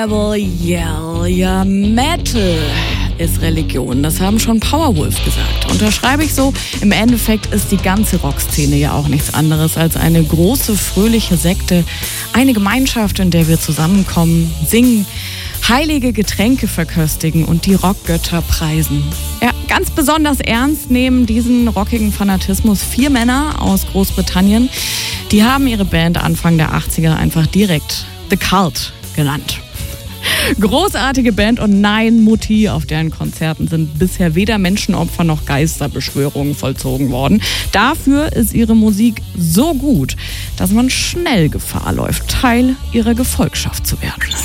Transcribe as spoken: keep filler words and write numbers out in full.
Rebel Yell. Ja, Metal ist Religion. Das haben schon Powerwolf gesagt. Unterschreibe ich so. Im Endeffekt ist die ganze Rockszene ja auch nichts anderes als eine große, fröhliche Sekte. Eine Gemeinschaft, in der wir zusammenkommen, singen, heilige Getränke verköstigen und die Rockgötter preisen. Ja, ganz besonders ernst nehmen diesen rockigen Fanatismus vier Männer aus Großbritannien. Die haben ihre Band Anfang der achtziger einfach direkt The Cult genannt. Großartige Band und nein, Mutti, auf deren Konzerten sind bisher weder Menschenopfer noch Geisterbeschwörungen vollzogen worden. Dafür ist ihre Musik so gut, dass man schnell Gefahr läuft, Teil ihrer Gefolgschaft zu werden.